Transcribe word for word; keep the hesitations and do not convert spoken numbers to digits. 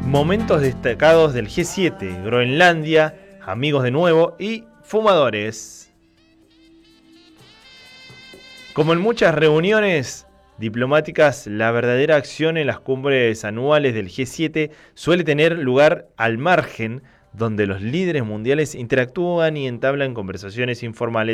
Momentos destacados del G siete, Groenlandia, amigos de nuevo y fumadores. Como en muchas reuniones diplomáticas, la verdadera acción en las cumbres anuales del G siete suele tener lugar al margen, donde los líderes mundiales interactúan y entablan conversaciones informales